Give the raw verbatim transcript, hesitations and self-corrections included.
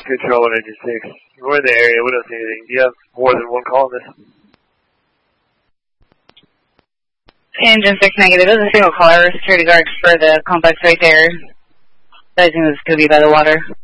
Control one eighty-six. We're in the area. We don't see anything. Do you have more than one call on this? Engine six negative. There's a single caller. Security guard for the complex right there. I think this could be by the water.